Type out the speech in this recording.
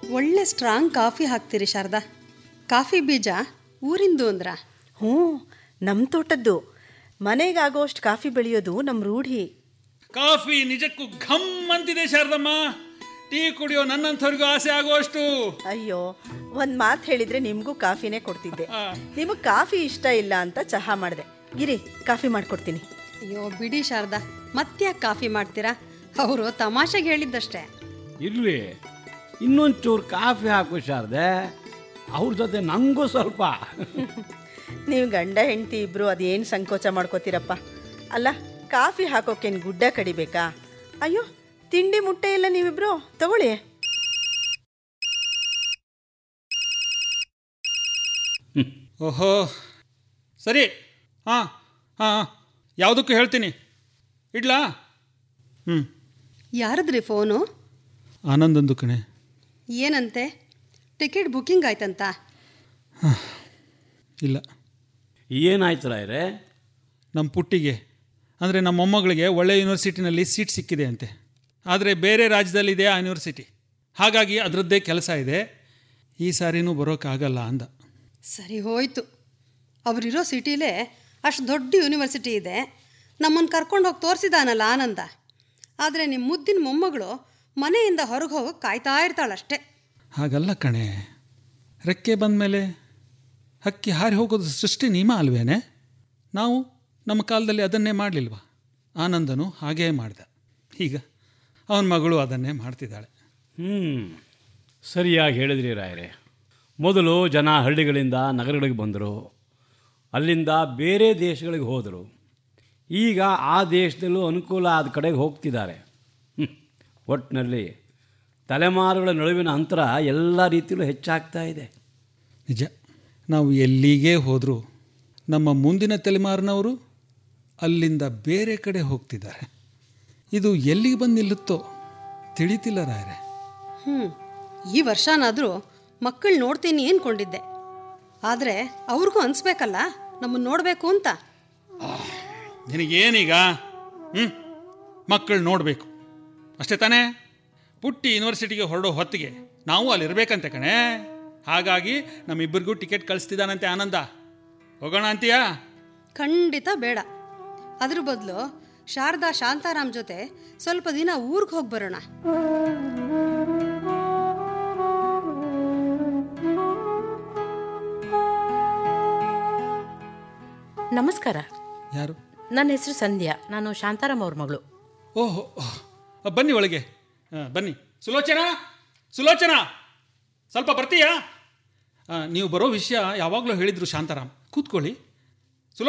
ಒಳ್ಳೆ strong coffee ಹಾಕ್ತೀರಿ Sharada. Coffee ಬೀಜ ಊರಿಂದು ಅಂದ್ರ? ಹ್ಞೂ, ನಮ್ಮ ತೋಟದ್ದು. ಮನೆಗಾಗೋಷ್ಟು ಕಾಫಿ ಬೆಳೆಯೋದು ನಮ್ಮ ರೂಢಿ. ಕಾಫಿ ನಿಜಕ್ಕೂ ಘಮ್ ಅಂತಿದೆ ಶಾರದಮ್ಮ. ಟೀ ಕುಡಿಯೋ ನನ್ನಂಥವ್ರಿಗೂ ಆಸೆ ಆಗುವಷ್ಟು. ಅಯ್ಯೋ, ಒಂದು ಮಾತು ಹೇಳಿದರೆ ನಿಮಗೂ ಕಾಫಿನೇ ಕೊಡ್ತಿದ್ದೆ. ನಿಮಗೆ ಕಾಫಿ ಇಷ್ಟ ಇಲ್ಲ ಅಂತ ಚಹಾ ಮಾಡಿದೆ. ಇರಿ, ಕಾಫಿ ಮಾಡಿಕೊಡ್ತೀನಿ. ಅಯ್ಯೋ ಬಿಡಿ ಶಾರದಾ, ಮತ್ತ್ಯಾಕೆ ಕಾಫಿ ಮಾಡ್ತೀರಾ? ಅವರು ತಮಾಷೆಗೆ ಹೇಳಿದ್ದಷ್ಟೇ. ಇರ್ಲಿ, ಇನ್ನೊಂಚೂರು ಕಾಫಿ ಹಾಕು ಶಾರದೆ, ಅವ್ರ ಜೊತೆ ನನಗೂ ಸ್ವಲ್ಪ. ನೀವು ಗಂಡ ಹೆಂಡತಿ ಇಬ್ಬರು ಅದೇನು ಸಂಕೋಚ ಮಾಡ್ಕೋತೀರಪ್ಪ. ಅಲ್ಲ, ಕಾಫಿ ಹಾಕೋಕ್ಕೇನು ಗುಡ್ಡ ಕಡಿಬೇಕಾ? ಅಯ್ಯೋ, ತಿಂಡಿ ಮುಟ್ಟೆ ಇಲ್ಲ ನೀವಿಬ್ರು, ತಗೊಳ್ಳಿ. ಓಹೋ, ಸರಿ. ಹಾಂ ಹಾಂ, ಯಾವುದಕ್ಕೂ ಹೇಳ್ತೀನಿ. ಇಡ್ಲಾ? ಯಾರದ್ರಿ ಫೋನು? ಆನಂದಂದು ಕಣೆ. ಏನಂತೆ? ಟಿಕೆಟ್ ಬುಕ್ಕಿಂಗ್ ಆಯ್ತಂತ? ಇಲ್ಲ. ಏನಾಯ್ತು ರಾಯ್ರೆ? ನಮ್ಮ ಪುಟ್ಟಿಗೆ ಅಂದರೆ ನಮ್ಮ ಮೊಮ್ಮಗಳಿಗೆ ಒಳ್ಳೆ ಯೂನಿವರ್ಸಿಟಿನಲ್ಲಿ ಸೀಟ್ ಸಿಕ್ಕಿದೆ ಅಂತೆ. ಆದರೆ ಬೇರೆ ರಾಜ್ಯದಲ್ಲಿದೆ ಆ ಯೂನಿವರ್ಸಿಟಿ. ಹಾಗಾಗಿ ಅದರದ್ದೇ ಕೆಲಸ ಇದೆ. ಈ ಸಾರಿನೂ ಬರೋಕ್ಕಾಗಲ್ಲ ಅಂದ. ಸರಿ ಹೋಯಿತು. ಅವರಿರೋ ಸಿಟಿಲೇ ಅಷ್ಟು ದೊಡ್ಡ ಯೂನಿವರ್ಸಿಟಿ ಇದೆ. ನಮ್ಮನ್ನು ಕರ್ಕೊಂಡು ಹೋಗಿ ತೋರಿಸಿದಾನಲ್ಲ ಆನಂದ. ಆದರೆ ನಿಮ್ಮ ಮುದ್ದಿನ ಮೊಮ್ಮಗಳು ಮನೆಯಿಂದ ಹೊರಗೆ ಹೋಗೋಕೆ ಕಾಯ್ತಾ ಇರ್ತಾಳಷ್ಟೇ. ಹಾಗಲ್ಲ ಕಣೆ, ರೆಕ್ಕೆ ಬಂದ ಮೇಲೆ ಹಕ್ಕಿ ಹಾರಿ ಹೋಗೋದು ಸೃಷ್ಟಿ ನಿಯಮ ಅಲ್ವೇನೆ? ನಾವು ನಮ್ಮ ಕಾಲದಲ್ಲಿ ಅದನ್ನೇ ಮಾಡಲಿಲ್ವಾ? ಆನಂದನು ಹಾಗೇ ಮಾಡ್ದ. ಈಗ ಅವನ ಮಗಳು ಅದನ್ನೇ ಮಾಡ್ತಿದ್ದಾಳೆ. ಸರಿಯಾಗಿ ಹೇಳಿದ್ರಿ ರಾಯರೇ. ಮೊದಲು ಜನ ಹಳ್ಳಿಗಳಿಂದ ನಗರಗಳಿಗೆ ಬಂದರು, ಅಲ್ಲಿಂದ ಬೇರೆ ದೇಶಗಳಿಗೆ ಹೋದರು. ಈಗ ಆ ದೇಶದಲ್ಲೂ ಅನುಕೂಲ ಆದ ಕಡೆಗೆ ಹೋಗ್ತಿದ್ದಾರೆ. ಒಟ್ಟಿನಲ್ಲಿ ತಲೆಮಾರುಗಳ ನಡುವಿನ ಅಂತರ ಎಲ್ಲ ರೀತಿಯಲ್ಲೂ ಹೆಚ್ಚಾಗ್ತಾ ಇದೆ. ನಿಜ. ನಾವು ಎಲ್ಲಿಗೇ ಹೋದರೂ ನಮ್ಮ ಮುಂದಿನ ತಲೆಮಾರಿನವರು ಅಲ್ಲಿಂದ ಬೇರೆ ಕಡೆ ಹೋಗ್ತಿದ್ದಾರೆ. ಇದು ಎಲ್ಲಿಗೆ ಬಂದು ನಿಲ್ಲುತ್ತೋ ತಿಳಿತಿಲ್ಲ ರಾಯರೇ. ಈ ವರ್ಷನಾದರೂ ಮಕ್ಕಳು ನೋಡ್ತೀನಿ ಅಂದ್ಕೊಂಡಿದ್ದೆ. ಆದರೆ ಅವ್ರಿಗೂ ಅನಿಸ್ಬೇಕಲ್ಲ ನಮ್ಮನ್ನು ನೋಡಬೇಕು ಅಂತ. ನಿನಗೇನೀಗ? ಮಕ್ಕಳು ನೋಡಬೇಕು ಅಷ್ಟೇ ತಾನೇ? ಪುಟ್ಟಿ ಯೂನಿವರ್ಸಿಟಿಗೆ ಹೊರಡೋ ಹೊತ್ತಿಗೆ ನಾವು ಅಲ್ಲಿರ್ಬೇಕಂತೆ ಕಣೆ. ಹಾಗಾಗಿ ನಮ್ಮಿಬ್ಬರಿಗೂ ಟಿಕೆಟ್ ಕಳಿಸ್ತಿದ್ದಾನಂತೆ ಆನಂದ. ಹೋಗೋಣ ಅಂತೀಯಾ? ಖಂಡಿತ ಬೇಡ. ಅದ್ರ ಬದಲು ಶಾರದಾ ಶಾಂತಾರಾಮ್ ಜೊತೆ ಸ್ವಲ್ಪ ದಿನ ಊರಿಗೆ ಹೋಗಿ ಬರೋಣ. ನಮಸ್ಕಾರ. ಯಾರು? ನನ್ನ ಹೆಸರು ಸಂಧ್ಯಾ. ನಾನು ಶಾಂತಾರಾಮ್ ಅವ್ರ ಮಗಳು. ಓಹೋ, ಬನ್ನಿ ಒಳಗೆ ಬನ್ನಿ. ಸುಲೋಚನಾ, ಸುಲೋಚನಾ, ಸ್ವಲ್ಪ ಬರ್ತೀಯಾ? ನೀವು ಬರೋ ವಿಷಯ ಯಾವಾಗಲೂ ಹೇಳಿದರು ಶಾಂತಾರಾಮ್. ಕೂತ್ಕೊಳ್ಳಿ.